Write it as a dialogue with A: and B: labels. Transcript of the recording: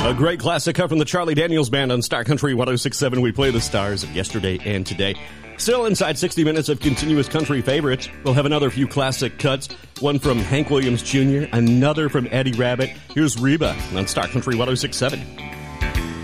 A: A great classic cut from the Charlie Daniels Band on Star Country 106.7. We play the stars of yesterday and today. Still inside 60 minutes of continuous country favorites. We'll have another few classic cuts. One from Hank Williams Jr., another from Eddie Rabbitt. Here's Reba on Star Country 106.7.